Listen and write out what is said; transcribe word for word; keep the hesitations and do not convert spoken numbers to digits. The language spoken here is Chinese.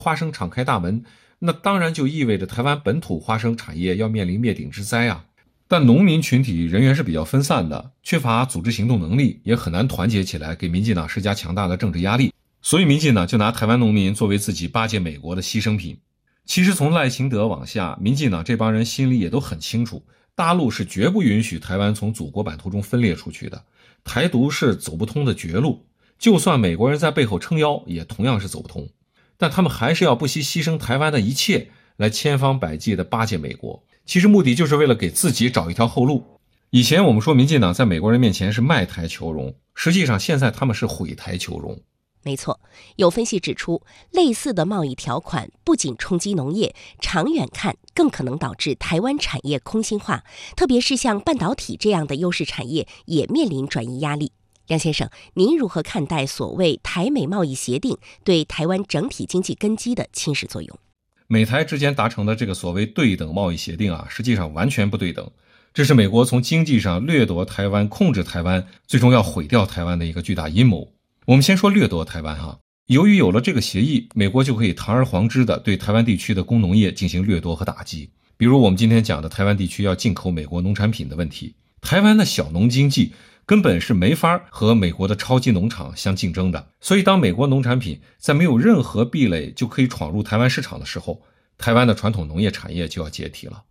花生敞开大门，那当然就意味着台湾本土花生产业要面临灭顶之灾啊。但农民群体人员是比较分散的，缺乏组织行动能力，也很难团结起来给民进党施加强大的政治压力。所以民进党就拿台湾农民作为自己巴结美国的牺牲品。其实从赖清德往下，民进党这帮人心里也都很清楚，大陆是绝不允许台湾从祖国版图中分裂出去的，台独是走不通的绝路，就算美国人在背后撑腰，也同样是走不通。但他们还是要不惜牺牲台湾的一切，来千方百计地巴结美国，其实目的就是为了给自己找一条后路。以前我们说民进党在美国人面前是卖台求荣，实际上现在他们是毁台求荣。 没错，有分析指出，类似的贸易条款不仅冲击农业，长远看更可能导致台湾产业空心化，特别是像半导体这样的优势产业也面临转移压力。梁先生，您如何看待所谓台美贸易协定对台湾整体经济根基的侵蚀作用？ 美台之间达成的这个所谓对等贸易协定啊，实际上完全不对等，这是美国从经济上掠夺台湾、控制台湾，最终要毁掉台湾的一个巨大阴谋。我们先说掠夺台湾哈，由于有了这个协议，美国就可以堂而皇之的对台湾地区的工农业进行掠夺和打击。比如我们今天讲的台湾地区要进口美国农产品的问题，台湾的小农经济根本是没法和美国的超级农场相竞争的，所以当美国农产品在没有任何壁垒就可以闯入台湾市场的时候，台湾的传统农业产业就要解体了。